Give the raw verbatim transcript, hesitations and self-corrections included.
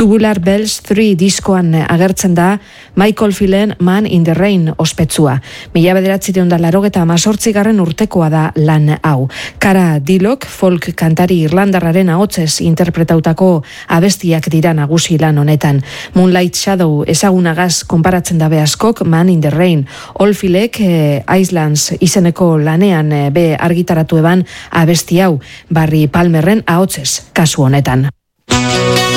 Tubular Bells three diskoan agertzen da Michael Filen Man in the Rain ospetsua. Mila bederatzireun da larogeta amazortzigarren urtekoa da lan hau. Cara Dillok, folk kantari irlandarraren ahotsez interpretautako abestiak dira nagusi lan honetan. Moonlight Shadow ezagunagaz konparatzen dabe askok Man in the Rain. Olfilek eh, Islands izeneko lanean eh, be argitaratu eban abesti hau, Barry Palmerren ahotsez kasu honetan.